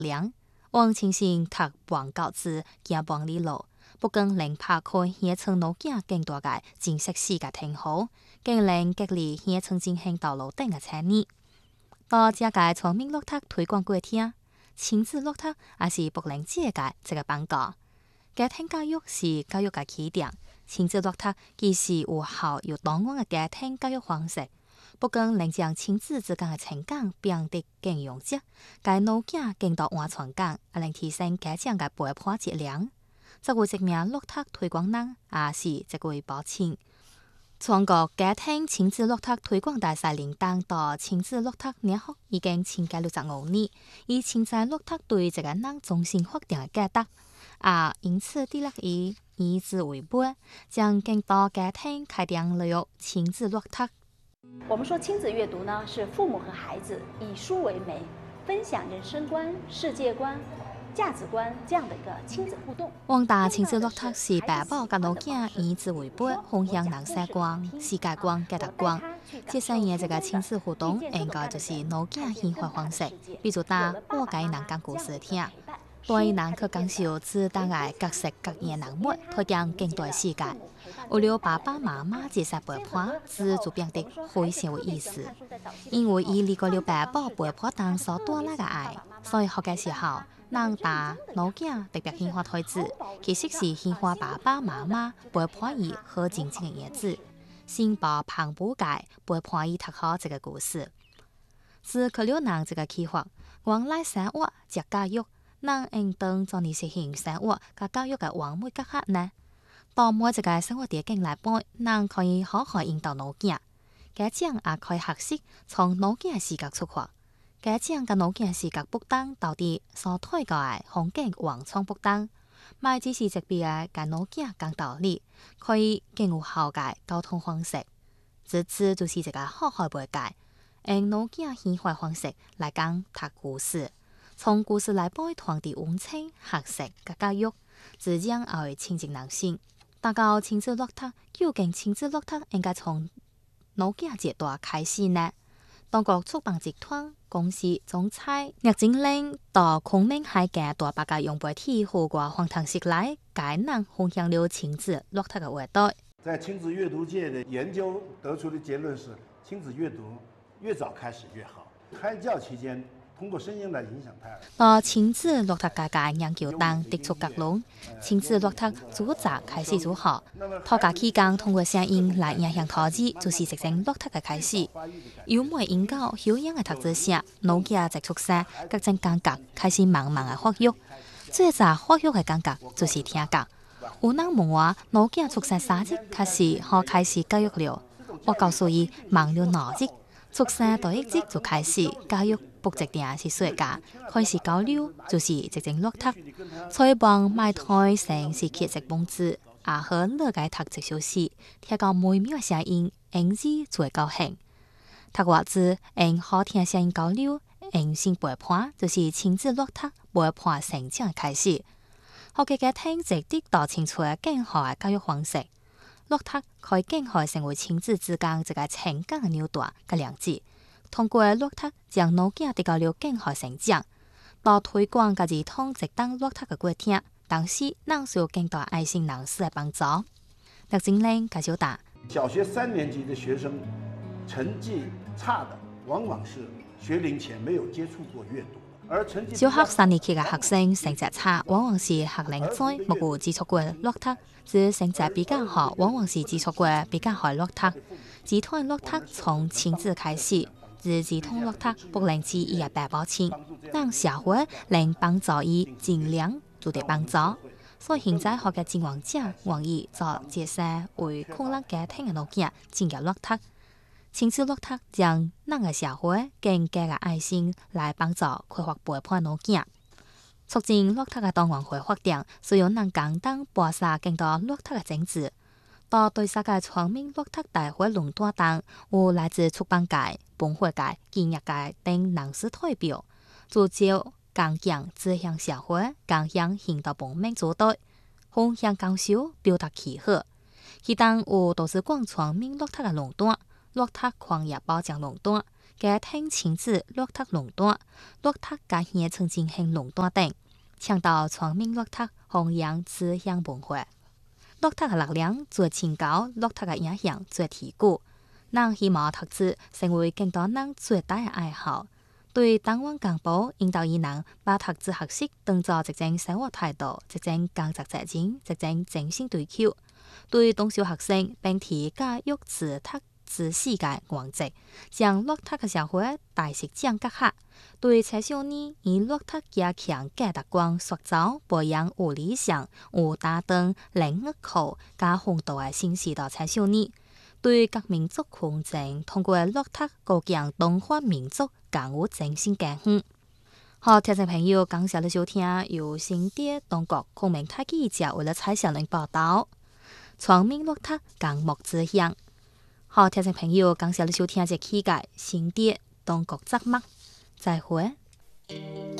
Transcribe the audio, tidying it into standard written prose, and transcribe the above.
量。王清信读王教子行王里路，不更令拍开县城老囝更多嘅正式世界挺好，更令隔离县城进行道路等嘅产业。到这个聪明落读推广过听，亲子落读也是不能借嘅一个板告。家庭教育是教育嘅起点，亲子落读既是有效又当案嘅家庭教育方式。不更能将亲子之间嘅情感变得更融洽，介老囝更多安全感，也能提升家长嘅陪伴质量。这位一名落读推广人也是这位保证。全国家庭亲子落读推广大赛领导到亲子落读年学已经参加65年，以亲子落读对这个人重新确定嘅价值，因此致力以以子为本，将更多家庭开展了亲子落读。 我们说亲子阅读呢，是父母和孩子以书为媒，分享人生观、世界观、价值观这样的一个亲子互动。 王大亲子落读是爸爸甲老囝以子为本，分享人生观、世界观、价值观。接下来这个亲子互动应该就是老囝喜欢方式，比如打我给人讲故事听。对人去感受自当嘅各式各样人物，推荐更多世界。为了爸爸妈妈接受陪伴，字就变得非常有意思。因为伊理解了爸爸陪伴当所带来嘅爱，所以学嘅时候，人大老囝特别喜欢睇字，其实是喜欢爸爸妈妈陪伴伊好静静嘅日子。先把旁补解陪伴伊读好这个故事，是去了人这个计划，往来生活接教育。人应当做你实行生活甲教育嘅完美结合呢？到每一个生活地景来帮，人可以好好引導老囝，家長也可以學習從老囝視角出發。家長甲老囝視角不同，到底所推個嘅風景完全不同。咪只是一邊嘅甲老囝講道理，可以更有效嘅溝通方式。這次就是一個好好媒介，用老囝喜歡方式來講讀故事。從故事來幫傳遞溫情、學習甲教育，自然也會親近人心。大家親子落讀，究竟親子落讀應該從老囝階段開始呢？當局出版集團公司總裁葉景玲到昆明海嘅大白嘅用媒體和過訪談室內，解人分享了親子落讀嘅話題。 在親子閱讀界的研究得出的結論是，親子閱讀越早開始越好。胎教期間，通過聲音來影響胎兒。 到親子落讀嘅研究當得出結論，親子落讀組織開始組好，透過期間通過聲音來影響胎兒，就是實證落讀嘅開始。由每研究有樣嘅讀者寫，老囝在出生各種感覺開始慢慢嘅發育，最早發育嘅感覺就是聽覺。有人問我，老囝出生啥日開始可開始教育了？我告訴伊，忙了哪日，出生第一日就開始教育。不一定是說假，開始交流就是一種落讀。採訪買台成是其實本質，也和樂解讀一小時，聽到美妙嘅聲音，因此最高興。讀話字用好聽聲音交流，用心陪伴，就是親子落讀陪伴成長嘅開始。學嘅家庭值得導清楚更好嘅教育方式，落讀可以更好成為親子之間一個情感嘅紐帶嘅連接。通過落讀，將老囝得到了更好成長。到推廣家兒童適當落讀嘅過程，當時人需要更多愛心人士嘅幫助。葉景玲介紹道： 小學3年級的學生成績差的，往往是學齡前沒有接觸過閱讀。 小學3年級嘅學生成績差，往往是學齡在沒有接觸過落讀；至成績比較好，往往是接觸過比較好落讀。兒童落讀從親子開始。兒童落讀不能只伊嘅爸爸親，讓社會能幫助伊盡量做啲幫助。所以現在學嘅經營者願意做這些為困難家庭嘅老囝進入落讀。親子落讀讓人嘅社會更加嘅愛心來幫助開發陪伴老囝，促進落讀嘅當元會發展，需要人簡單播撒更多落讀嘅種子。到對世界全面落讀大會論壇等，有來自出版界、本會界、建業界等人士代表，聚焦講講指向社會、講向行動方面組隊，分享感受，表達契合。其中有都是廣全面落讀嘅論壇、落讀礦業保障論壇、 嘅聽親子落讀農單，落讀家園曾進行農單等，倡導全民落讀弘揚志向文化。落讀嘅力量最清高，落讀嘅影響最提高。人希望讀書成為更多人最大嘅愛好。對黨員幹部引導伊人把讀書學習當作一種生活態度，一種工作責任，一種精神追求。對中小學生並提教育自讀之世界原則，將落讀嘅社會大實降格下。對青少年以落讀加強價值觀塑造，培養有理想、有擔當、能額口加風度嘅新時代青少年。對各民族群眾通過落讀構建中華民族更有精神家園。好，聽眾朋友，感謝你收聽由新店東國孔明泰記者為了蔡小玲報道，全民落讀共沐志向。好，聽眾朋友，感謝你收聽這期嘅新店東國節目，再會。